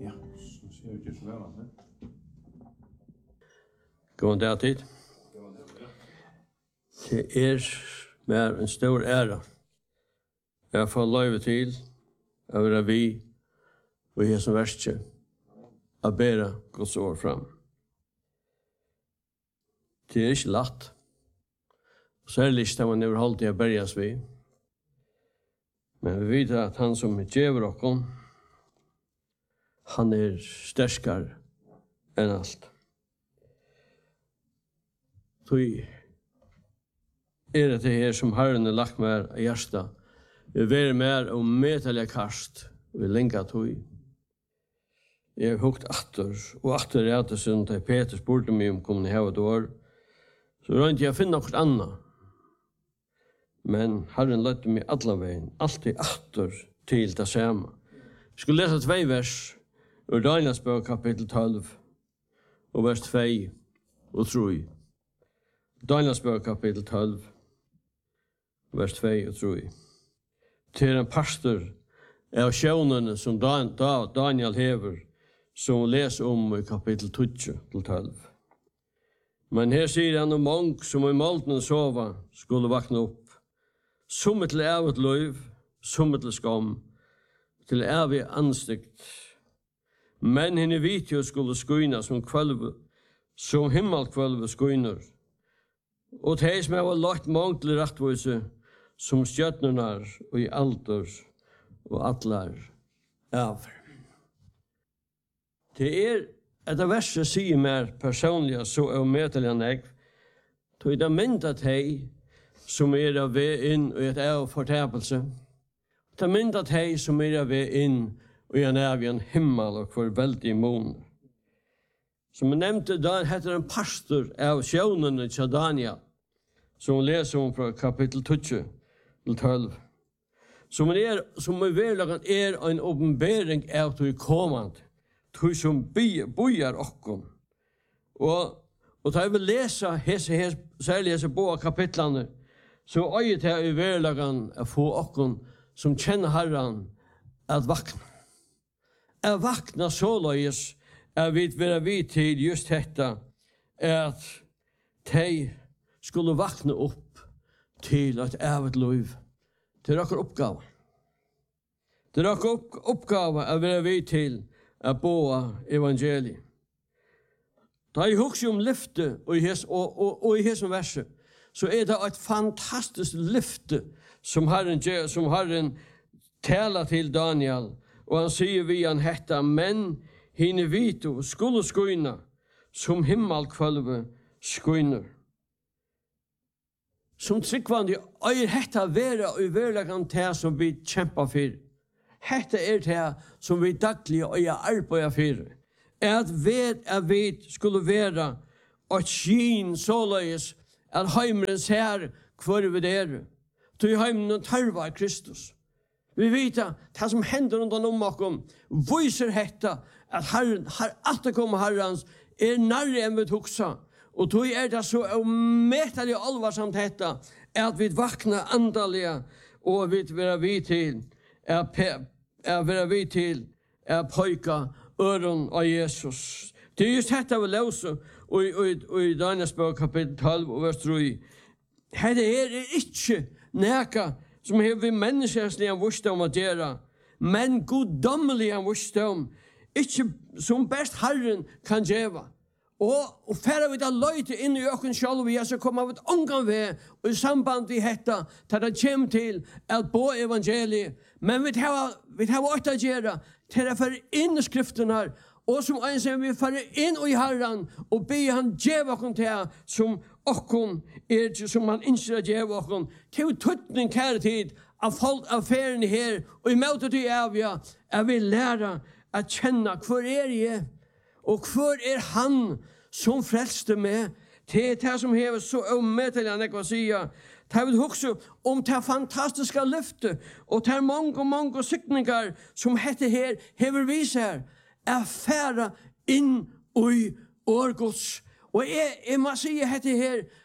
Ja, så ser det så väl. God dag tid. Det med en stor ära. Jeg får lov til å være vi og jeg som verste å bære Guds ord fram. Det ikke lett. Særlig ikke man er holdt til å berges vi. Men vi vet at han som gjør oss, han er sterskere enn alt. Så det her som Herren har lagt meg av hjertet. Vi vil mer og medelig kast. Vi lenger tog. Jeg har hukt atter, og atter er det sånn at Peter spurte meg om kom ni hava et år. Så rønte jeg finne noe annet. Men Herren løtte meg alle veien, alltid atter til det samme. Vi skulle lese 2 vers ur Daniels bok kapittel 12, og vers 2 og 3. Daniels bok kapittel 12, vers 2 og 3. Til en pastor av sjønene som Daniel hever, som leser om i kapittel 12. Men her sier han om mange som i målten sova skulle vakna opp. Som til evigt løyv, som til skam, til evig ansikt. Men henne vitjo skulle skuina som kvølve, som himmelkvølve skuiner. Og de som har lagt mange til rettvise, som stjøtnernar og i alder og atlar av. Det etter verset sier mer personlig så er medelig enn jeg, tog det myndet hei som av ved inn og et av fortapelse. Det myndet hei som av ved inn og en av en himmel og for veldig mån. Som jeg nevnte, da heter en pastor av sjønene til Daniel, som leser om fra kapittel 12. Som i verlagen en åpenbering av til kommand, til som bojar okkom. Og da jeg vil lese særlig hese båda kapitlene, så øyet jeg i verlagen å få okkom som kjenner Herren at vakna. At vakna såleis at vi vil være til just dette, at de skulle vakna opp til et evigt liv. Det er akkurat oppgave. Det er akkurat oppgave å være vi til å bo evangeliet. Da jeg husker om lyfte og i hese verset, så er det et fantastisk lyfte som Herren taler til Daniel, og han sier vi han hetta, men hine vito skulle skuina som himmelkvølve skuiner. Som tryggvandig er hetta vera og verlagan til som vi kjemper for. Hetta det som vi daglig og arbeider for. At vi skulle være et skinn såleis at heimeren ser hvor vi er. Til heimeren tarvar Kristus. Vi vet at det som hender rundt om oss viser hetta at Herren har alltid kommet Herrens nærre enn vi tuksa. Og tog det så omettelig alvarsamt dette, at vi vakna andalige, og vi være vi til, være vi til, pøyka øren av Jesus. Det er just dette vi løser, og i Daniels bok kapittel 12, og vers 3. Dette ikke næka, som vi menneskeslige vursdom å gjøre, men goddommelige vursdom, ikke som best Herren kan gjøre. Og færre vi da løyte inn i økken selv, så kommer vi et omgang ved, og i samband vi hetta, til det kommer til at bo evangeliet. Men vi har åtta gjøre til å føre inn i skriftene, og som en sier vi føre inn i Herren, og be han gjøre okken til, som okken som han ønsker å gjøre okken, til tøtning kære tid, av folk av ferien her, og i møte til evige, jeg vil lære å kjenne hvor jeg, og hvor han som frelste meg, til det som hever så omøtelig enn jeg vil si. Det vil huske om det fantastiske løftet, og det mange sykninger som heter her, hever vis her, fære inn i årgods. Og jeg må si dette her,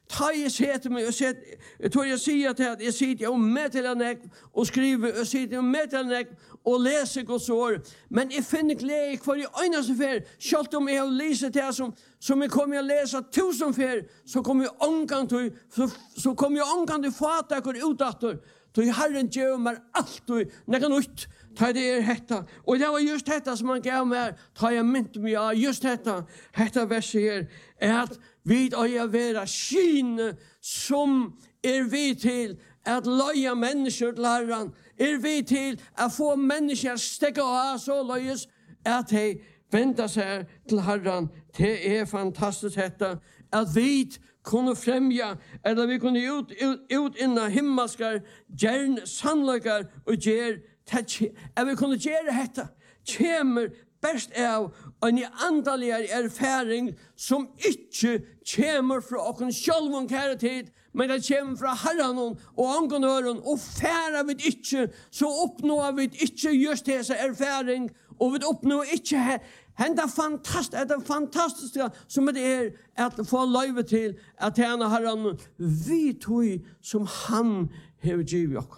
ta jeg setter meg, jeg tror jeg sier at jeg sitter og meddeler nek, og skriver, jeg sitter og meddeler nek, og leser Guds ord, men jeg finner glede hver i øyneste fer, selv om jeg har lyset det som jeg kommer å lese 1000 fer, så kommer jeg omgang til fataker utdatter, til Herren gjør meg alt og nekka nytt, ta det hetta. Og det var just detta som han gav meg, ta jeg mynt meg av, just detta verset her, at vi å være skyne som vi til at løye mennesker til Herren, vi til at få mennesker stekke av så løyes, at de venter seg til Herren. Det fantastisk detta, at vi kunne fremja, eller vi kunne ut innan himmelskar, gjerne sannløkar og gjerne at vi kunne gjøre dette, kommer best av en andalig erfaring som ikke kommer fra åkken selv om kære tid, men det kommer fra Herren og angenøren, og færer vi ikke, så oppnår vi ikke just disse erfaring, og vi oppnår ikke det fantastiske som det at få løyve til at tjene Herren vi tog som han har givet oss.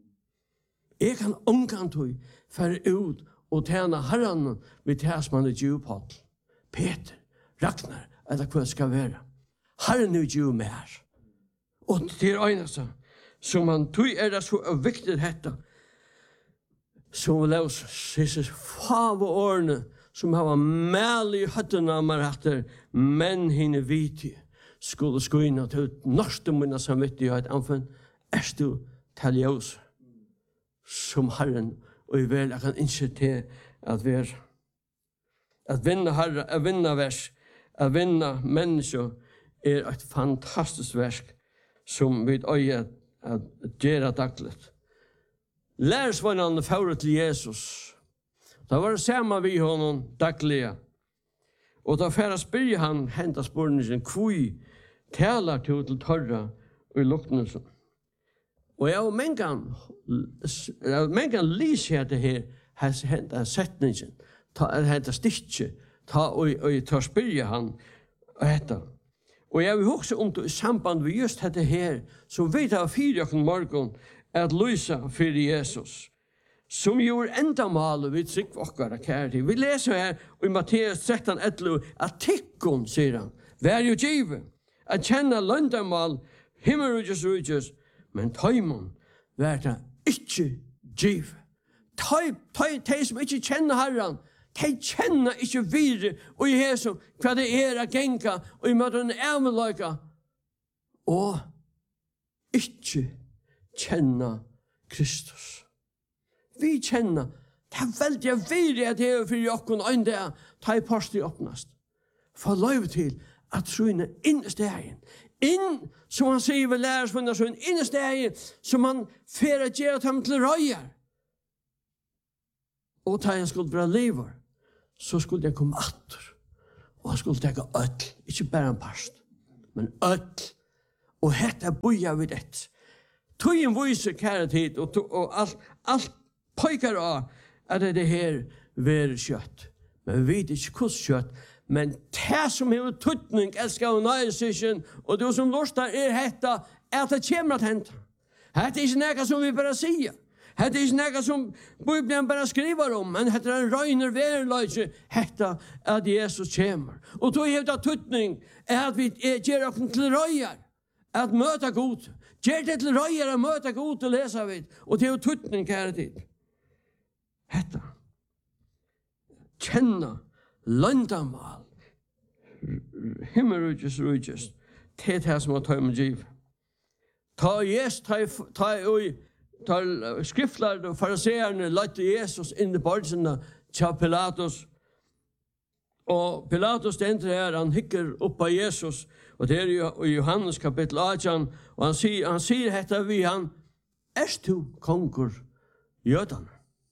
Jeg kan omgang tog fære ut og tjene Herren ved det som han er givet på. Peter, Ragnar, eller hva det skal være. Herren er givet mer. Og til øyneste, som han tog det så viktig dette, som vi løs disse fave årene, som har mæl i høttene med etter, men henne viti skulle skoina til norske munna samvittighet, anfunn, du til ljøs, som Herren, og i vel, jeg kan ikke til at være, at vinna Herre, at vinna vers, at vinna mennesker, et fantastisk verk, som vi øye at gjøre dagligt. Lærersvannene fører til Jesus, da var det samme vi honom dagliga. Og da færa spyrir han henta spurningen, kvui talar til torra og luknelsen. Og jeg har mengan lyser det her, henta setningen, henta stikje, og ta spyrir han og hetta. Og jeg vil huske om det i samband med just dette her, som vi tar 4 morgon, at lysa fyrir Jesus, som gjorde endamålet vid trygg okkara kærlig. Vi leser her i Matteus 13:11 at tikkun, sier han, vær jo givet, at kjenne landamål, himmelrujus, men tøymon vær det ikke givet. De som ikke kjenner Herren, de kjenner ikke videre og i Jesus hva det å genka og i møten avløyka og ikke kjenner Kristus. Vi kjenner, det veldig videre at det for jokken og en dag, ta i posten åpnast. Få lov til at troende inn i stegen. Inn, som han sier ved lærersvunnet, inn i stegen, som han fer at gjøre dem til røyer. Og ta jeg skulle være lever, så skulle jeg komme atter. Og han skulle tenke øtl, ikke bare en parst, men øtl. Og hette boja vid ett. Tøyen viser kære tid, og alt pojkar av at det her være kjøtt. Men vi vet ikke hvordan kjøtt, men det som har tøtning, elsker og nøyesikken, og det som lortar hetta, at det kommer til hente. Det ikke noe som vi bare sier. Det ikke noe som Bibelen bare skriver om, men det en røyner verløyse, hetta at Jesus kommer. Og då har det tøtning, at vi gjør oss til røyer, at møte god. Gjør det til røyer at møte god og lese vidt, og det er tøtning kære tid. Hetta. Kjenna landamal. Himmelrujus. Det som har tøy med giv. Ta skriftlærde og fariseerne lette Jesus inn i bordsene til Pilatus. Og Pilatus stender her, han hikker opp av Jesus, og det jo i Johannes kapittel 18, og han sier hetta vi han, du kongur jødene?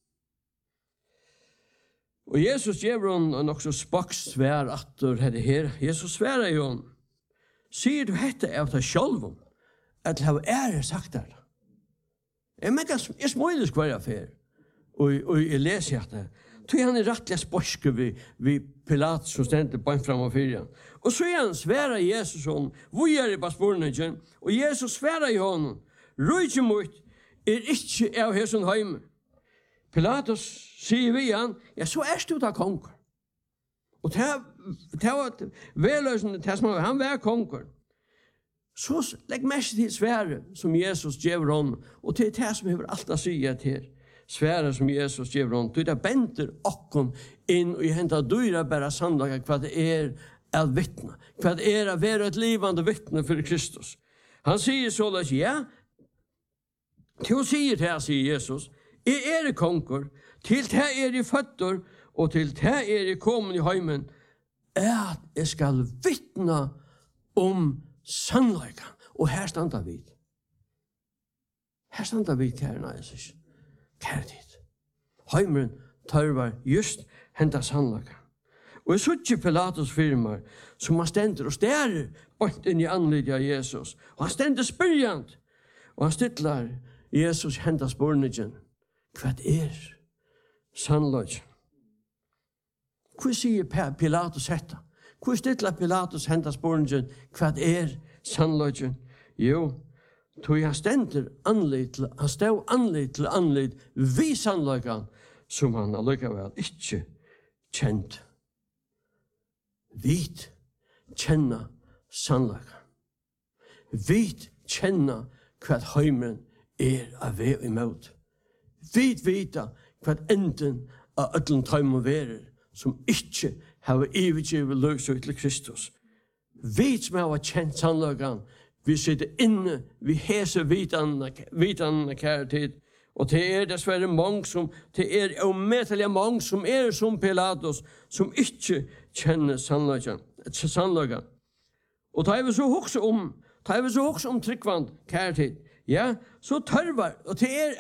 Og Jesus gjør han nok så spaks svær atter her. Jesus sverar jo han. Sier du hette av deg selv? At det har sagt det? Jeg småler hver affær. Og jeg leser det. tog han rettelig sporske vi Pilatus som stendte bant fram og fyrir. Og så han sværa Jesus hon, vi i basborningen, og Jesus sværa i honom, rujtje mot ikke av hesson heime. Pilatus sier vi han, ja, så du da konger. Og det var veløsende til som han var konger. Så legg mest til svære som Jesus gjør honom, og til det som hever alt å si til svære som Jesus gjør honom. Det benter okken inn og henta dyra bare sannlaga hva det at vittna, hva det å være et livande vittne for Kristus. Han sier således, ja, til sier det, sier Jesus, jeg konger, til det i føtter, og til det i kommet i heimen, at jeg skal vittna om sannleikan. Og her standa vi. Her standa vi, kære Jesus. Kære dit. Heimeren tørvar just henta sannleikan. Og jeg suttje Pilatus firmar, som han stender og stærer bort inn i anledning av Jesus. Og han stender spyrjant. Og han stitlar Jesus henta sporningen. Hva sannleikan? Hva sier Pilatus hetta? Hva stitlar Pilatus henta sporningen? Hva sannleikan? Jo, tog han stender han stod anleit til anleit vi sannleikan som han allikevel ikke kjent. Vit kjenna sannleikan. Vit kjenna hva heimen av vei imot. Vit vita hva enden av ødlen tøym og verer som ikke har ivergivet løsøy til Kristus. Vit som har kjent sannleikan, vi sitter inne, vi heser vitanne kære tid, og det dessverre mange som, det omettelig mange som som Pilatus, som ikke kjenner sannleikan. Og da vi så hokse om tryggvand, kære tid, ja, så tørvar, og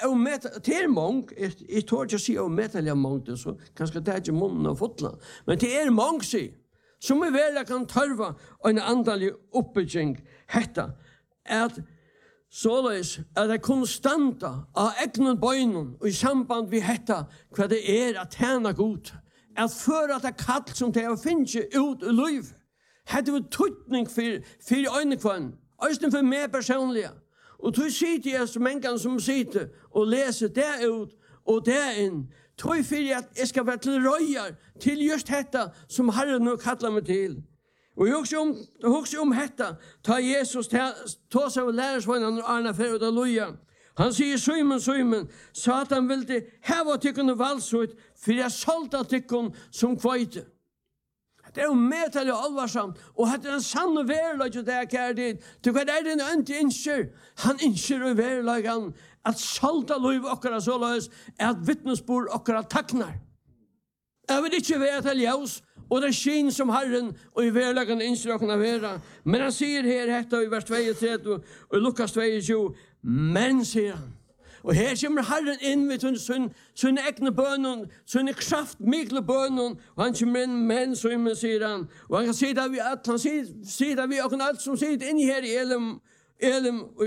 det mange, jeg tør ikke å si omettelig mange, så kanskje det ikke munnen og fotland, men det mange sier, som vel kan tørva en andelig oppbygging hetta, at såleis at det konstanta av egnen bøynen og i samband vi hetta hva det at tjena god, at før at det kall som det finnes ut i liv, hette vi tøytning for øynekvann, øyne for meg personlige, og tog sitter jeg som en som sitter og leser det ut og det inn, tog for at jeg skal være til røyer til just dette som Herren nå kallar meg til. Og jeg husker om dette, ta Jesus ta seg og lærersvønnen og Arne for å loja. Han sier, Simon, Satan vil det heva tykkene valsut, for jeg solta tykkene som kveite. Det jo medtallig og alvarsamt, og det en sann og verlag til det kjære dit. Til hva det en ønte innskjer? Han innskjer og verlagan at salta lov okkara så løs, at vittnesbord okkara taknar. Jeg vil ikke være til ljøs, og det skin som Herren og i verlagan innskjer okkara vera. Men han sier her hetta i vers 32 og i Lukas 22, men sier han. Og her kommer Herren inn ved sin egne bønnen, sin kraft mikle bønnen, og han kommer inn, men sier han. Og han kan si det vi alt, han sier det vi og alt som sitter inni her i Elim